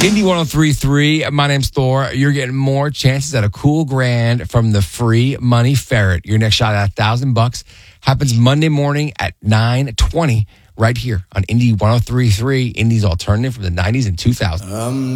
Indy 103.3. My name's Thor. You're getting more chances at a cool grand from the free money ferret. Your next shot at $1,000 happens Monday morning at 9:20 right here on Indy 103.3, Indy's alternative from the 90s and 2000s.